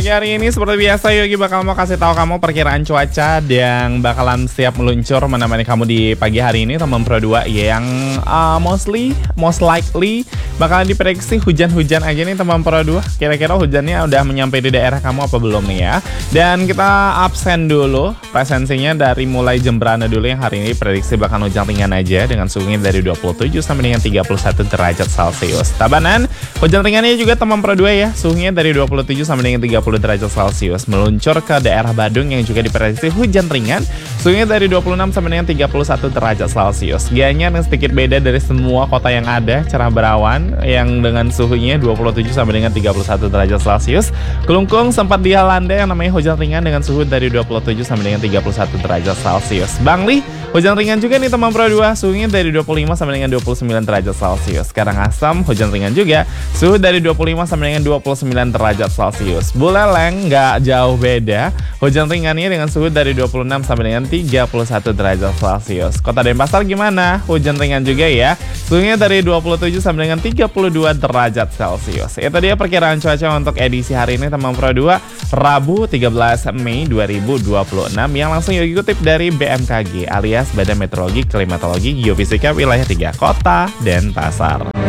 Pagi hari ini seperti biasa Yogi bakal mau kasih tahu kamu perkiraan cuaca yang bakalan siap meluncur menemani kamu di pagi hari ini teman Pro 2 yang most likely bakalan diprediksi hujan-hujan aja nih teman Pro 2. Kira-kira hujannya udah menyampai di daerah kamu apa belum nih ya? Dan kita absen dulu presensinya dari mulai Jembrana dulu yang hari ini prediksi bakal hujan ringan aja dengan suhunya dari 27 sampai dengan 31 derajat Celcius. Tabanan hujan ringannya juga teman Pro 2 ya, suhunya dari 27 sampai dengan 30 derajat Celcius. Meluncur ke daerah Badung yang juga diprediksi hujan ringan, suhunya dari 26 sampai dengan 31 derajat Celcius. Gianyar yang sedikit beda dari semua kota yang ada, cerah berawan yang dengan suhunya 27 sampai dengan 31 derajat Celcius. Kelungkung sempat dialanda yang namanya hujan ringan dengan suhu dari 27 sampai dengan 31 derajat Celcius. Bangli hujan ringan juga nih teman Pro 2, suhunya dari 25 sampai dengan 29 derajat Celcius. Karangasem hujan ringan juga, suhu dari 25 sampai dengan 29 derajat Celcius. Buleleng nggak jauh beda, hujan ringannya dengan suhu dari 26 sampai dengan 31 derajat Celcius. Kota Denpasar gimana? Hujan ringan juga ya, suhunya dari 27 sampai dengan 32 derajat Celcius. Itu dia perkiraan cuaca untuk edisi hari ini teman Pro 2, Rabu 13 Mei 2026 yang langsung Yogi kutip dari BMKG alias Badan Meteorologi, Klimatologi, Geofisika Wilayah 3 Kota Denpasar.